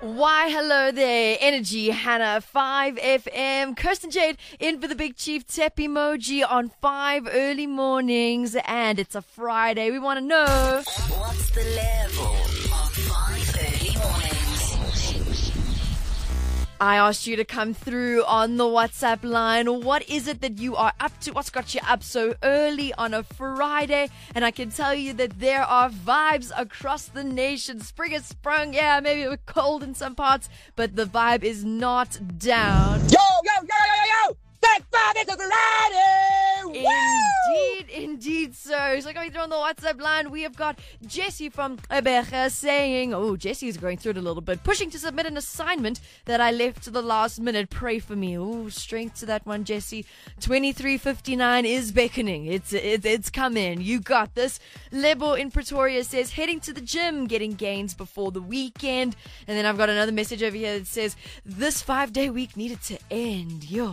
Why, hello there, Energy, Hannah, 5FM, Kirsten Jade in for the Big Chief Tep emoji on 5 early mornings, and it's a Friday. We want to know, what's the level of 5 early mornings? I asked you to come through on the WhatsApp line. What is it that you are up to? What's got you up so early on a Friday? And I can tell you that there are vibes across the nation. Spring has sprung. Yeah, maybe it was cold in some parts, but the vibe is not down. Yo! Thank God it's a Friday! Indeed, so. So coming through on the WhatsApp line, we have got Jessie from Ebecha saying, Jessie's going through it a little bit, pushing to submit an assignment that I left to the last minute. Pray for me. Strength to that one, Jessie. 23:59 is beckoning. It's coming. You got this. Lebo in Pretoria says, heading to the gym, getting gains before the weekend. And then I've got another message over here that says, this 5-day week needed to end. Yo.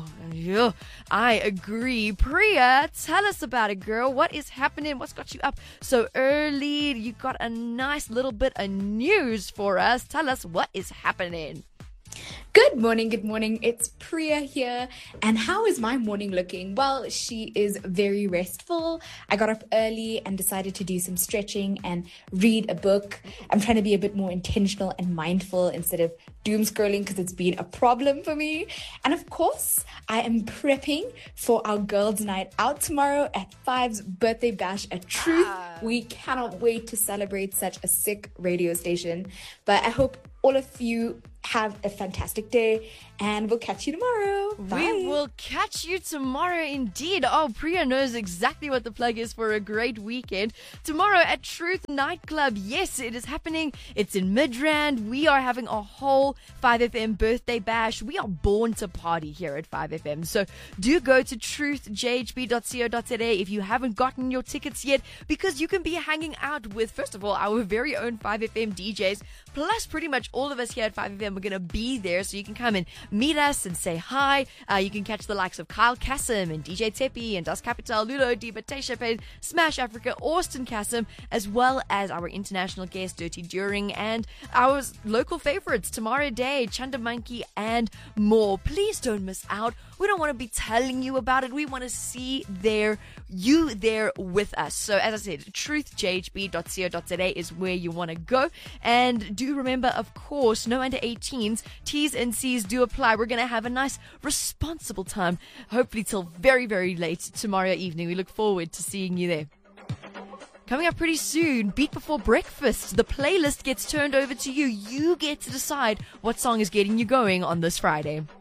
I agree. Priya, tell us about it, girl. What is happening? What's got you up so early? You got a nice little bit of news for us. Tell us what is happening. Good morning. It's Priya here. And how is my morning looking? Well, she is very restful. I got up early and decided to do some stretching and read a book. I'm trying to be a bit more intentional and mindful instead of doom scrolling because it's been a problem for me. And of course, I am prepping for our girls' night out tomorrow at 5's birthday bash at Truth. We cannot wait to celebrate such a sick radio station. But I hope all of you have a fantastic day, and we'll catch you tomorrow. Bye. We will catch you tomorrow indeed. Priya knows exactly what the plug is for a great weekend. Tomorrow at Truth Nightclub. Yes, it is happening. It's in Midrand. We are having a whole 5FM birthday bash. We are born to party here at 5FM. So do go to truthjhb.co.za if you haven't gotten your tickets yet, because you can be hanging out with, first of all, our very own 5FM DJs, plus pretty much all of us here at 5FM are going to be there, so you can come and meet us and say hi. You can catch the likes of Kyle Kassem and DJ Tepi and Das Capital, Ludo, Diva, Teisha, Smash Africa, Austin Kassem, as well as our international guest, Dirty During, and our local favorites, Tamara Day, Chanda Monkey, and more. Please don't miss out. We don't want to be telling you about it. We want to see you there with us. So as I said, truthjhb.co.za is where you want to go. And do remember, of course, no under 18s. T's and C's do apply. We're going to have a nice, responsible time, hopefully till very, very late tomorrow evening. We look forward to seeing you there. Coming up pretty soon, Beat Before Breakfast. The playlist gets turned over to you. You get to decide what song is getting you going on this Friday.